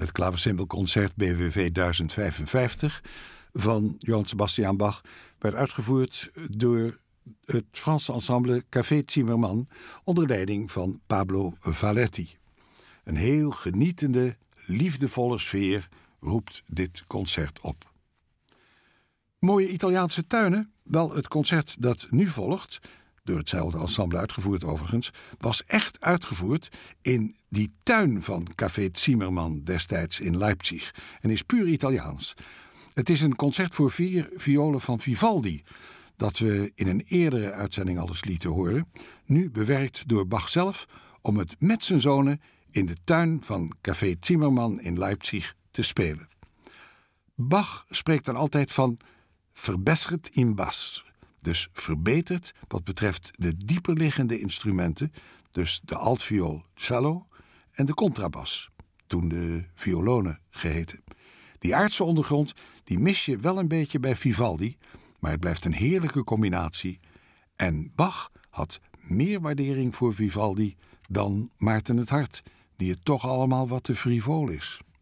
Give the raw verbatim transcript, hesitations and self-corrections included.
Het Klavecimbelconcert B W V duizend vijfenvijftig van Johann Sebastian Bach werd uitgevoerd door het Franse ensemble Café Zimmermann onder leiding van Pablo Valletti. Een heel genietende, liefdevolle sfeer roept dit concert op. Mooie Italiaanse tuinen? Wel, het concert dat nu volgt, door hetzelfde ensemble uitgevoerd overigens, was echt uitgevoerd in die tuin van Café Zimmermann destijds in Leipzig en is puur Italiaans. Het is een concert voor vier violen van Vivaldi, dat we in een eerdere uitzending al eens lieten horen, nu bewerkt door Bach zelf om het met zijn zonen in de tuin van Café Zimmermann in Leipzig te spelen. Bach spreekt dan altijd van verbessert in bas, dus verbeterd wat betreft de dieperliggende instrumenten, dus de altviool cello en de contrabas, toen de violonen geheten. Die aardse ondergrond die mis je wel een beetje bij Vivaldi, maar het blijft een heerlijke combinatie. En Bach had meer waardering voor Vivaldi dan Maarten het Hart, die het toch allemaal wat te frivol is.